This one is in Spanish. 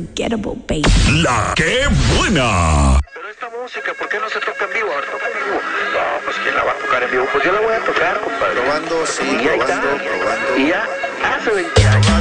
Gettable, baby. La que buena. Pero esta música, ¿por qué no se toca en vivo? A ver, toca en vivo. No, pues ¿quién la va a tocar en vivo? Pues yo la voy a tocar, compadre. Probando, sí, Y ahí está. probando. Y ya hace 20 años.